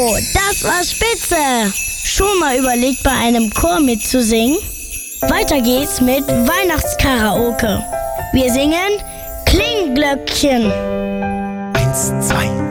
Bravo, das war spitze. Schon mal überlegt, bei einem Chor mitzusingen? Weiter geht's mit Weihnachtskaraoke. Wir singen Klingglöckchen. 1, 2,